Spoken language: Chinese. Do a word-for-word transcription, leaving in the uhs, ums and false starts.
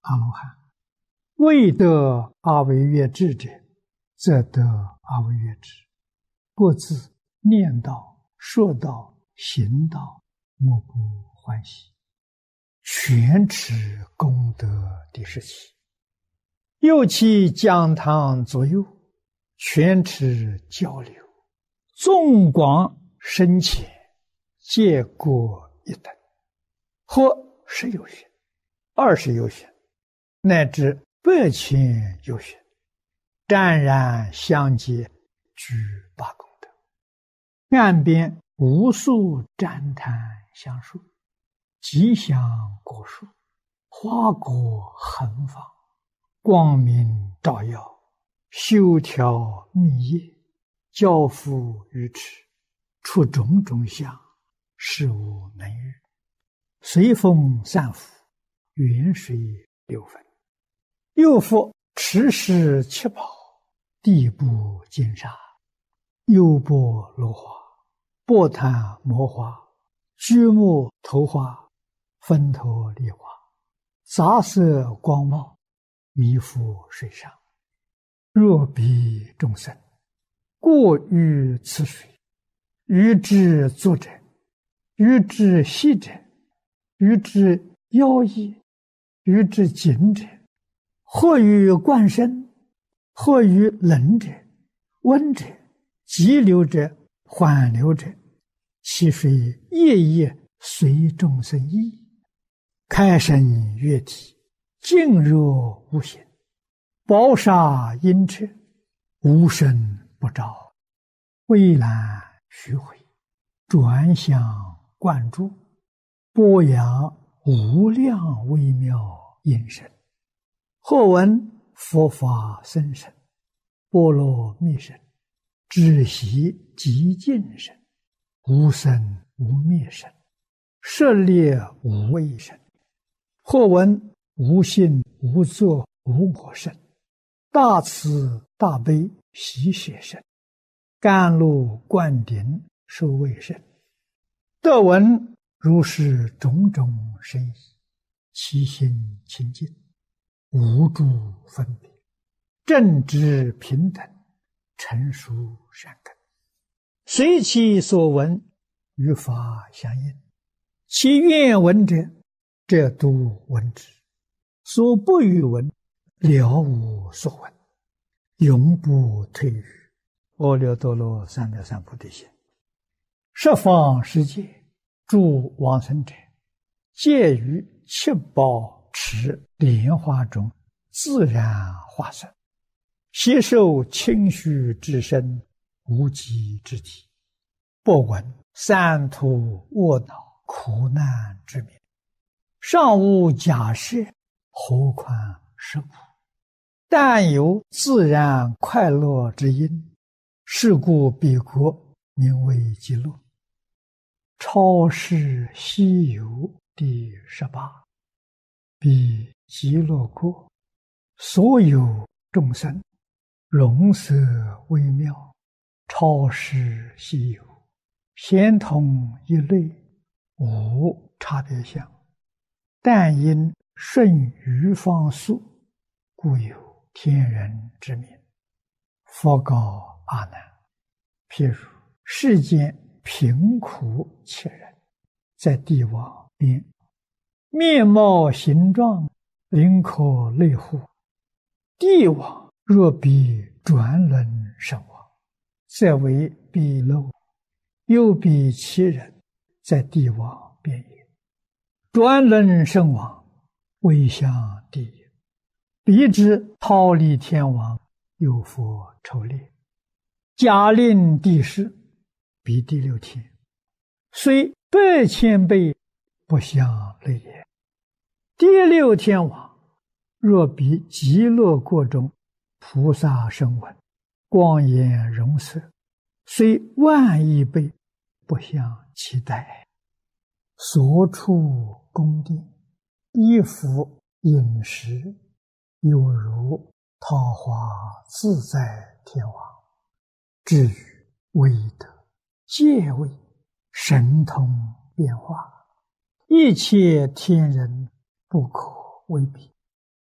阿罗汉。未得阿惟越致者，则得阿惟越致。各自念道、说道、行道，莫不欢喜，全持功德第十七。又其讲堂左右，全持交流，纵广深浅，皆各一等，或十有寻，二十有寻，乃至百千有寻，湛然相接，具八功德。岸边无数赞叹相述，吉祥果树，花果横放，光明照耀，修条密叶，交付于池，出种种相，事无能喻。随风散伏，远水流分。又复持世七宝，地部金沙，优波罗花，波檀摩花，居木头花，分头梨花，杂色光茂，弥覆水上。若彼众生过于此水，于之坐者，于之息者，于之腰衣，于之颈者，或于冠身，或于冷者、温者、急流者、缓流者，其水夜夜随众生意，开生悦体，静若无形，宝沙阴彻，无声不照，蔚蓝虚回，转向灌注，播扬无量微妙音声。或闻佛法僧声，波罗蜜声，止息极静声，无生无灭声，舍猎无畏声。或闻无性无作无我声，大慈大悲喜舍声，甘露灌顶受卫声。得闻如是种种声意，其心清净，无诸分别，正直平等，成熟善根，随其所闻，与法相应。其愿闻者，则度闻之；所不欲闻，了无所闻，永不退于阿耨多罗三藐三菩提心。十方世界诸往生者，皆于七宝池莲花中自然化身，悉受清虚之身，无极之体，不闻三途卧恼苦难之名，尚无假设，何况实无？但有自然快乐之因，是故彼国名为极乐。超世西游第十八。彼极乐国，所有众生，容色微妙，超世稀有，咸同一类，无差别相。但因顺于方速，故有天人之名。佛告阿难：譬如世间贫苦切人，在地网边，面貌形状，灵可类乎。地网若比转轮身亡，则为彼漏；又比其人，在地网边也。转轮身亡，未向地也。彼之逃离天网，有佛抽猎，假令地势，彼第六天，虽百千倍，不相类也。第六天网，若比极乐国中菩萨声闻，光颜容色，虽万亿倍，不相期待。所处宫殿，衣服饮食，犹如桃花自在天王。至于威德、戒位、神通变化，一切天人不可为比。